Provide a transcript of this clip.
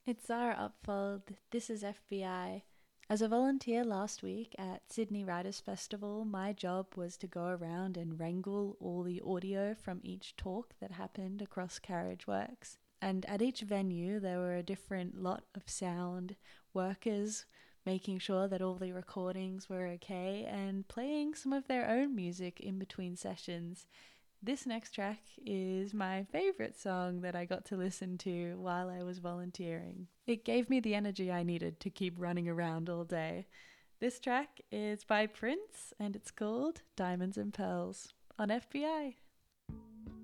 It's Zara Upfold. This is FBI. As a volunteer last week at Sydney Writers Festival, my job was to go around and wrangle all the audio from each talk that happened across Carriageworks. And at each venue, there were a different lot of sound workers making sure that all the recordings were okay and playing some of their own music in between sessions. This next track is my favourite song that I got to listen to while I was volunteering. It gave me the energy I needed to keep running around all day. This track is by Prince and it's called Diamonds and Pearls on FBI.